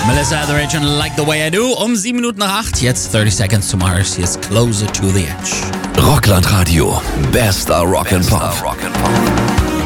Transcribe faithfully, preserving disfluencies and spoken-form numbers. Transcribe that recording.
Melissa Etheridge und Like the Way I Do. Um sieben Minuten nach acht, jetzt thirty Seconds to Mars. Hier ist Closer to the Edge. Rockland Radio. Bester Rock and Pop.